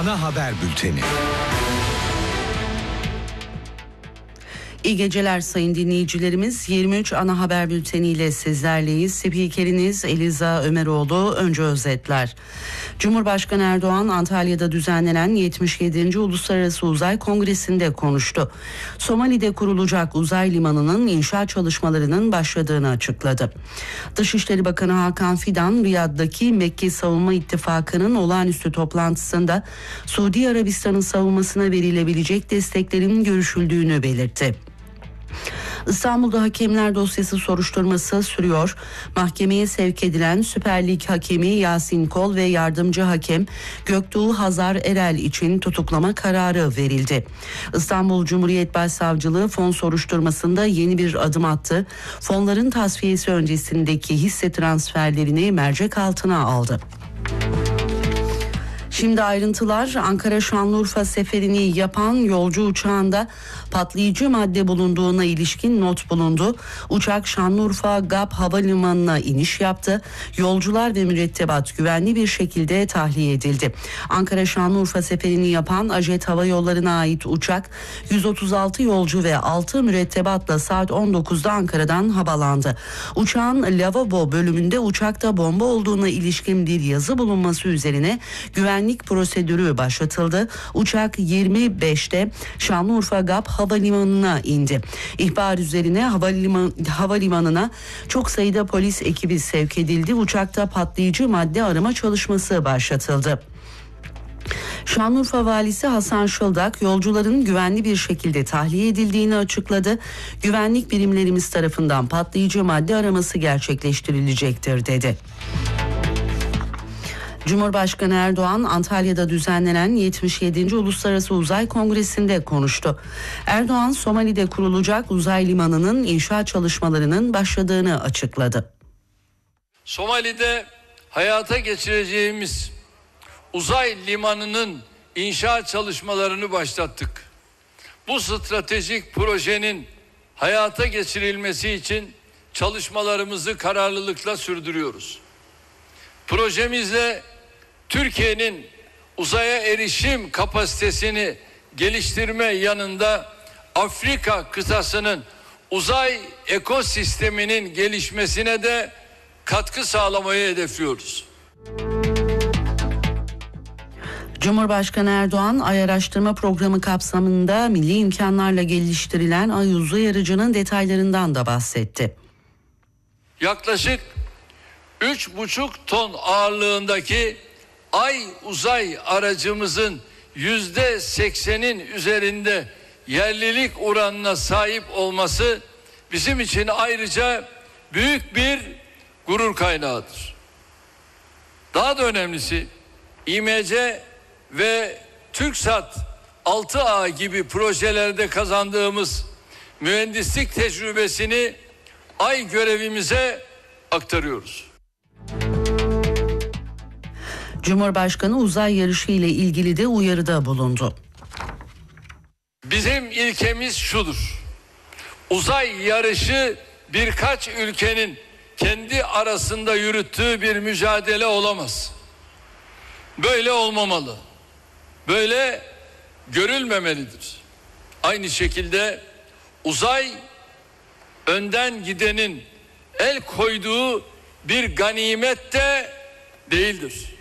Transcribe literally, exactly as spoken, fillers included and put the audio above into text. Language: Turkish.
Ana haber bülteni. İyi geceler sayın dinleyicilerimiz. yirmi üç ana haber bülteniyle sizlerleyiz. Spikeriniz Eliza Ömeroğlu. Önce özetler. Cumhurbaşkanı Erdoğan Antalya'da düzenlenen yetmiş yedinci Uluslararası Uzay Kongresi'nde konuştu. Somali'de kurulacak uzay limanının inşaat çalışmalarının başladığını açıkladı. Dışişleri Bakanı Hakan Fidan, Riyad'daki Mekke Savunma İttifakı'nın olağanüstü toplantısında Suudi Arabistan'ın savunmasına verilebilecek desteklerin görüşüldüğünü belirtti. İstanbul'da hakemler dosyası soruşturması sürüyor. Mahkemeye sevk edilen Süper Lig hakemi Yasin Kol ve yardımcı hakem Göktuğ Hazar Erel için tutuklama kararı verildi. İstanbul Cumhuriyet Başsavcılığı fon soruşturmasında yeni bir adım attı. Fonların tasfiyesi öncesindeki hisse transferlerini mercek altına aldı. Şimdi ayrıntılar. Ankara-Şanlıurfa seferini yapan yolcu uçağında patlayıcı madde bulunduğuna ilişkin not bulundu. Uçak Şanlıurfa G A P Havalimanı'na iniş yaptı. Yolcular ve mürettebat güvenli bir şekilde tahliye edildi. Ankara-Şanlıurfa seferini yapan Ajet Hava Yolları'na ait uçak yüz otuz altı yolcu ve altı mürettebatla saat on dokuzda Ankara'dan havalandı. Uçağın lavabo bölümünde uçakta bomba olduğuna ilişkin bir yazı bulunması üzerine güvenlik prosedürü başlatıldı. Uçak yirmi beşte Şanlıurfa G A P Havalimanı'na indi. İhbar üzerine havaliman, havalimanına çok sayıda polis ekibi sevk edildi. Uçakta patlayıcı madde arama çalışması başlatıldı. Şanlıurfa Valisi Hasan Şıldak yolcuların güvenli bir şekilde tahliye edildiğini açıkladı. Güvenlik birimlerimiz tarafından patlayıcı madde araması gerçekleştirilecektir dedi. Cumhurbaşkanı Erdoğan Antalya'da düzenlenen yetmiş yedinci Uluslararası Uzay Kongresi'nde konuştu. Erdoğan Somali'de kurulacak uzay limanının inşaat çalışmalarının başladığını açıkladı. Somali'de hayata geçireceğimiz uzay limanının inşaat çalışmalarını başlattık. Bu stratejik projenin hayata geçirilmesi için çalışmalarımızı kararlılıkla sürdürüyoruz. Projemizle Türkiye'nin uzaya erişim kapasitesini geliştirme yanında Afrika kıtasının uzay ekosisteminin gelişmesine de katkı sağlamayı hedefliyoruz. Cumhurbaşkanı Erdoğan, Ay Araştırma Programı kapsamında milli imkanlarla geliştirilen Ay uzay aracının detaylarından da bahsetti. Yaklaşık üç buçuk ton ağırlığındaki Ay uzay aracımızın yüzde seksenin üzerinde yerlilik oranına sahip olması bizim için ayrıca büyük bir gurur kaynağıdır. Daha da önemlisi İ M C ve TürkSat altı A gibi projelerde kazandığımız mühendislik tecrübesini Ay görevimize aktarıyoruz. Cumhurbaşkanı uzay yarışı ile ilgili de uyarıda bulundu. Bizim ilkemiz şudur. Uzay yarışı birkaç ülkenin kendi arasında yürüttüğü bir mücadele olamaz. Böyle olmamalı. Böyle görülmemelidir. Aynı şekilde uzay önden gidenin el koyduğu bir ganimet de değildir.